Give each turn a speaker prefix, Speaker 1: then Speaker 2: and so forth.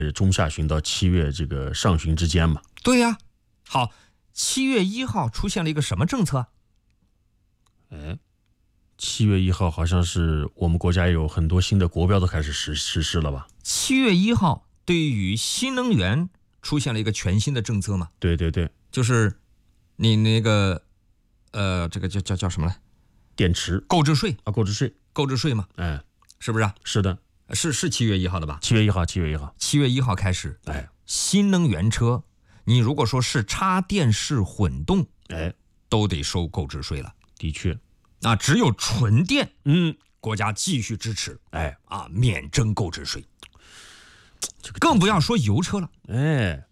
Speaker 1: 中下旬到7月这个上旬之间嘛。
Speaker 2: 对呀。好，7月1号出现了一个什么政策
Speaker 1: ？7月1号好像是我们国家有很多新的国标都开始实施了吧
Speaker 2: ？7月1号对于新能源出现了一个全新的政策嘛？
Speaker 1: 对对对，
Speaker 2: 就是你那个这个叫什么来？
Speaker 1: 电池
Speaker 2: 购置税
Speaker 1: 啊，购置税
Speaker 2: 嘛，是不是？
Speaker 1: 是的，
Speaker 2: 是7月1号的吧
Speaker 1: ？7月1号，7月
Speaker 2: 1号开始，新能源车，你如果说是插电式混动，都得收购置税了。
Speaker 1: 的确，
Speaker 2: 只有纯电，国家继续支持，免征购置税。更不要说油车了，